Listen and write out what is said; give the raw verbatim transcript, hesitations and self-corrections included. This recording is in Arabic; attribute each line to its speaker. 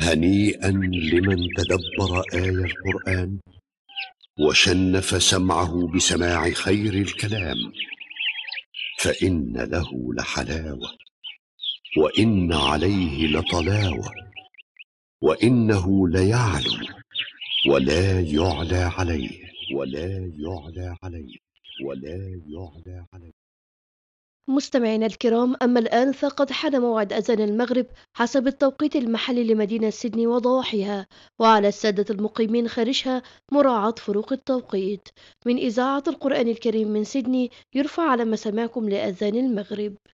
Speaker 1: هنيئا لمن تدبر آي القرآن وشنف سمعه بسماع خير الكلام، فإن له لحلاوة وإن عليه لطلاوة، وإنه ليعلو ولا يعلى عليه ولا يعلى عليه ولا يعلى عليه.
Speaker 2: مستمعينا الكرام، أما الآن فقد حان موعد أذان المغرب حسب التوقيت المحلي لمدينة سيدني وضواحيها، وعلى السادة المقيمين خارجها مراعاة فروق التوقيت. من إذاعة القرآن الكريم من سيدني يرفع على مسامعكم لأذان المغرب.